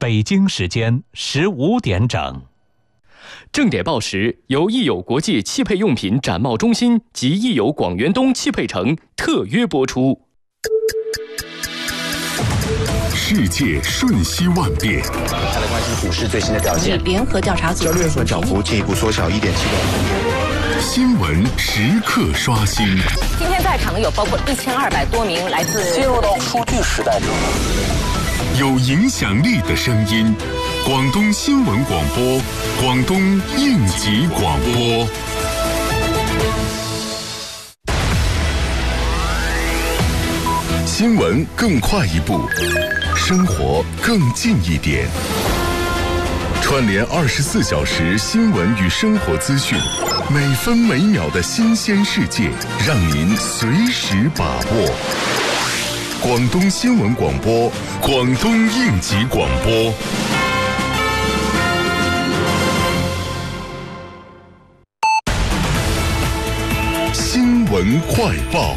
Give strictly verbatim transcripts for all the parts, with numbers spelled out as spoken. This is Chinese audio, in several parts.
北京时间十五点整。 正点报时由益友国际汽配用品展贸中心及益友广元东汽配城特约播出。 世界瞬息万变， 大家来关心股市最新的表现。 联合调查组交易所涨幅进一步缩小一点七个百分点。 新闻时刻刷新。 今天在场有包括一千二百多名来自进入到数据时代中， 有影响力的声音，广东新闻广播，广东应急广播。新闻更快一步，生活更近一点。串联二十四小时新闻与生活资讯，每分每秒的新鲜世界，让您随时把握。广东新闻广播，广东应急广播。新闻快报。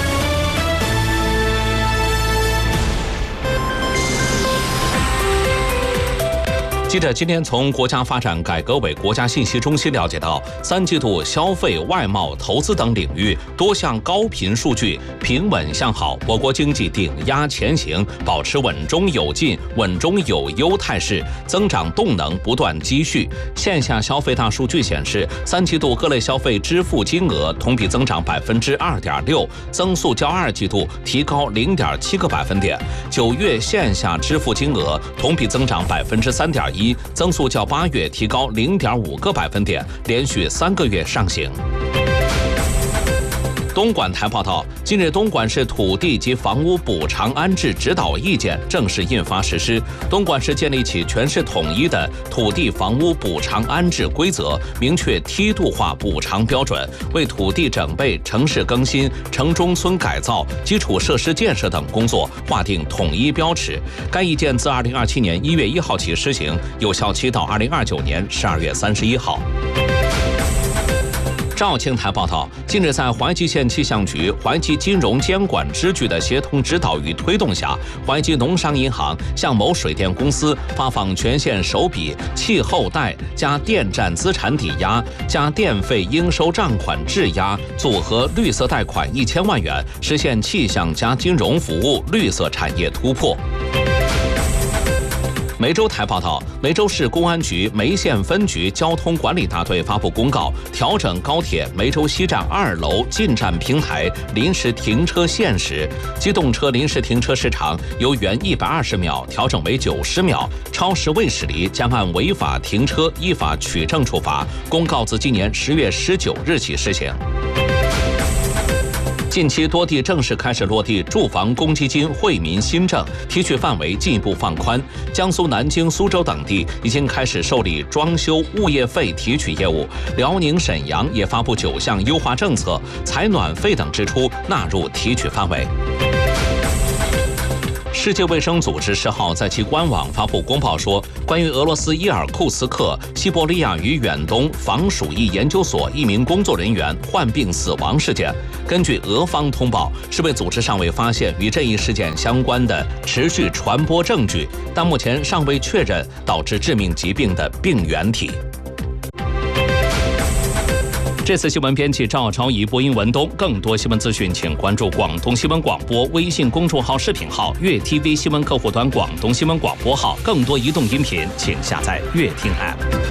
记者今天从国家发展改革委国家信息中心了解到，三季度消费、外贸、投资等领域多项高频数据平稳向好，我国经济顶压前行，保持稳中有进、稳中有优态势，增长动能不断积蓄。线下消费大数据显示，三季度各类消费支付金额同比增长百分之二点六，增速较二季度提高零点七个百分点。九月线下支付金额同比增长百分之三点一。增速较八月提高零点五个百分点，连续三个月上行。东莞台报道，近日东莞市土地及房屋补偿安置指导意见正式印发实施。东莞市建立起全市统一的土地房屋补偿安置规则，明确梯度化补偿标准，为土地整备、城市更新、城中村改造、基础设施建设等工作划定统一标尺。该意见自二零二七年一月一号起施行，有效期到二零二九年十二月三十一号。肇庆台报道，近日在淮吉县气象局、淮吉金融监管支局的协同指导与推动下，淮吉农商银行向某水电公司发放全县首笔气候贷加电站资产抵押加电费应收账款质押组合绿色贷款一千万元，实现气象加金融服务绿色产业突破。梅州台报道，梅州市公安局梅县分局交通管理大队发布公告，调整高铁梅州西站二楼进站平台临时停车限时，机动车临时停车时长由原一百二十秒调整为九十秒，超时未驶离将按违法停车依法取证处罚。公告自今年十月十九日起施行。近期多地正式开始落地住房公积金惠民新政，提取范围进一步放宽。江苏南京、苏州等地已经开始受理装修物业费提取业务，辽宁沈阳也发布九项优化政策，采暖费等支出纳入提取范围。世界卫生组织十号在其官网发布公报说，关于俄罗斯伊尔库茨克西伯利亚与远东防鼠疫研究所一名工作人员患病死亡事件，根据俄方通报，世卫组织尚未发现与这一事件相关的持续传播证据，但目前尚未确认导致致命疾病的病原体。这次新闻编辑赵超仪，播音文东。更多新闻资讯，请关注广东新闻广播微信公众号、视频号、粤 T V 新闻客户端、广东新闻广播号。更多移动音频，请下载粤听 App。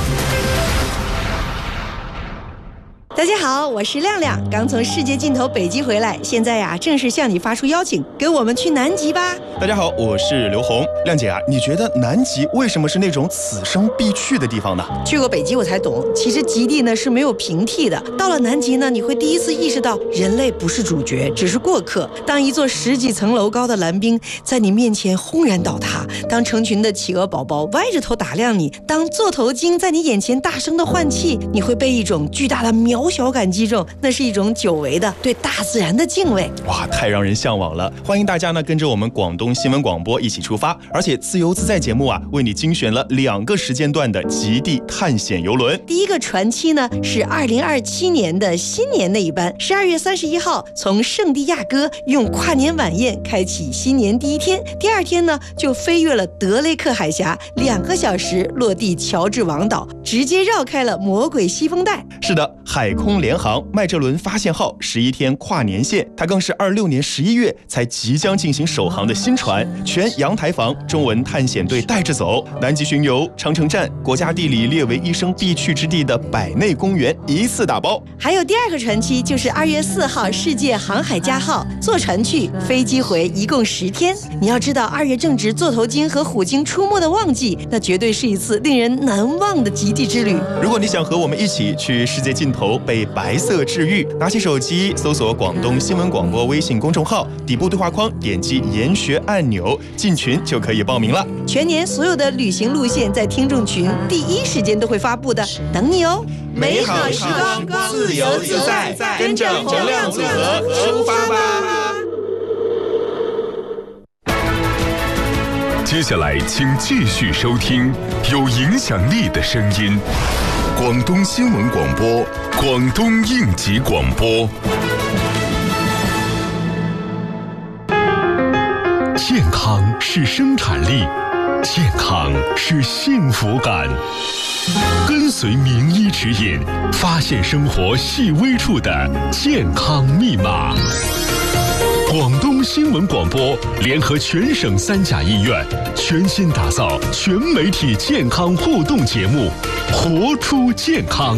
大家好，我是亮亮，刚从世界尽头北极回来，现在呀、啊、正式向你发出邀请，跟我们去南极吧。 大家好，我是刘红。亮姐啊，你觉得南极为什么是那种此生必去的地方呢？ 去过北极我才懂，其实极地呢是没有平替的。到了南极呢，你会第一次意识到人类不是主角，只是过客。当一座十几层楼高的蓝冰在你面前轰然倒塌，当成群的企鹅宝宝歪着头打量你，当座头鲸在你眼前大声的换气，你会被一种巨大的渺小感击中，那是一种久违的对大自然的敬畏。 哇，太让人向往了！欢迎大家呢跟着我们广东新闻广播一起出发，而且自由自在节目啊为你精选了两个时间段的极地探险游轮。 第一个船期呢是二零二七年的新年那一班，十二月三十一号从圣地亚哥用跨年晚宴开启新年第一天，第二天呢就飞越了德雷克海峡，两个小时落地乔治王岛，直接绕开了魔鬼西风带。 是的，海空联航麦哲伦发现号十一天跨年线，它更是二六年十一月才即将进行首航的新船，全阳台房中文探险队带着走，南极巡游、长城站、国家地理列为一生必去之地的百内公园一次打包。 还有第二个船期就是二月四号世界航海家号，坐船去飞机回，一共十天。你要知道，二月正值座头鲸和虎鲸出没的旺季，那绝对是一次令人难忘的极地之旅。 如果你想和我们一起去世界尽头被白色治愈，拿起手机搜索广东新闻广播微信公众号，底部对话框点击研学按钮进群就可以报名了。 全年所有的旅行路线在听众群第一时间都会发布的，等你哦。 美好时光，自由自在，跟着洪亮组合出发吧。 接下来请继续收听有影响力的声音，广东新闻广播，广东应急广播。健康是生产力，健康是幸福感。跟随名医指引，发现生活细微处的健康密码。广东新闻广播联合全省三甲医院，全新打造全媒体健康互动节目《活出健康》。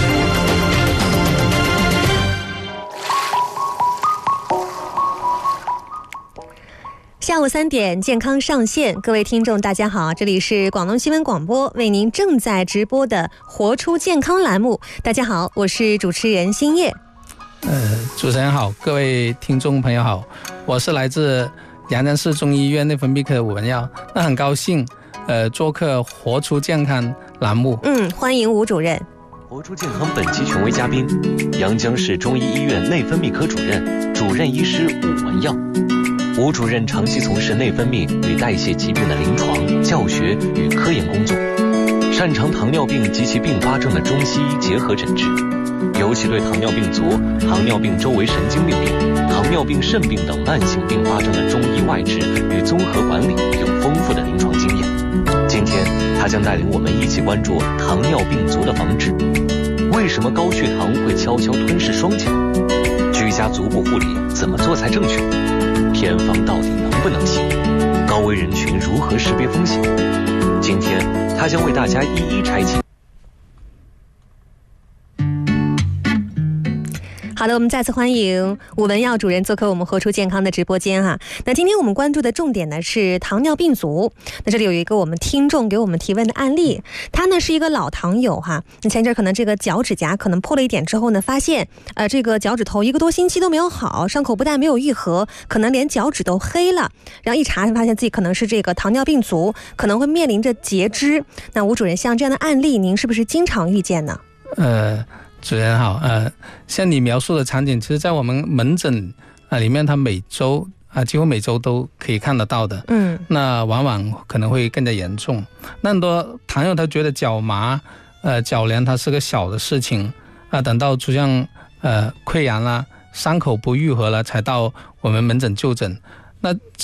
下午三点，健康上线，各位听众大家好，这里是广东新闻广播为您正在直播的活出健康栏目。大家好，我是主持人新叶。 呃，主持人好，各位听众朋友好，我是来自阳江市中医院内分泌科吴文耀，那很高兴呃做客活出健康栏目。 嗯，欢迎吴主任。 活出健康本期权威嘉宾，阳江市中医医院内分泌科主任、主任医师吴文耀。吴主任长期从事内分泌与代谢疾病的临床、教学与科研工作，擅长糖尿病及其并发症的中西医结合诊治，尤其对糖尿病足、糖尿病周围神经病变、糖尿病肾病等慢性并发症的中医外治与综合管理有丰富的临床经验。今天，他将带领我们一起关注糖尿病足的防治。为什么高血糖会悄悄吞噬双脚？居家足部护理怎么做才正确？偏方到底能不能行？高危人群如何识别风险？今天他将为大家一一拆解。 好的，我们再次欢迎吴文耀主任做客我们活出健康的直播间哈。那今天我们关注的重点呢是糖尿病足。那这里有一个我们听众给我们提问的案例，他呢是一个老糖友哈。那前阵可能这个脚趾甲可能破了一点之后呢，发现呃这个脚趾头一个多星期都没有好，伤口不但没有愈合，可能连脚趾都黑了。然后一查发现自己可能是这个糖尿病足，可能会面临着截肢。那吴主任，像这样的案例，您是不是经常遇见呢？ 呃。主任好，呃，像你描述的场景，其实在我们门诊啊里面，它每周啊几乎每周都可以看得到的。嗯，那往往可能会更加严重。那很多糖友他觉得脚麻、呃脚凉，它是个小的事情啊，等到出现呃溃疡啦、伤口不愈合了，才到我们门诊就诊。那